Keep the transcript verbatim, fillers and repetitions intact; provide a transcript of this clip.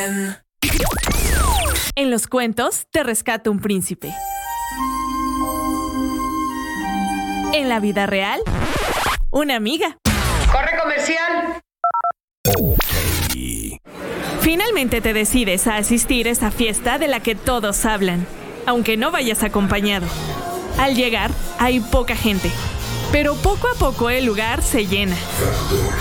En los cuentos te rescata un príncipe. En la vida real, una amiga. ¡Corre comercial! Finalmente te decides a asistir a esa fiesta de la que todos hablan, aunque no vayas acompañado. Al llegar, hay poca gente, pero poco a poco el lugar se llena.